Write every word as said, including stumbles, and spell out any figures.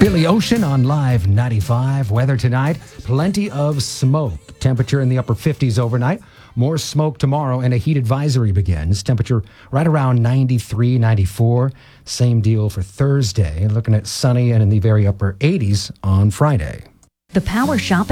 Billy Ocean on Live ninety-five. Weather tonight, plenty of smoke. Temperature in the upper fifties overnight. More smoke tomorrow and a heat advisory begins. Temperature right around ninety-three, ninety-four. Same deal for Thursday. Looking at sunny and in the very upper eighties on Friday. The Power Shop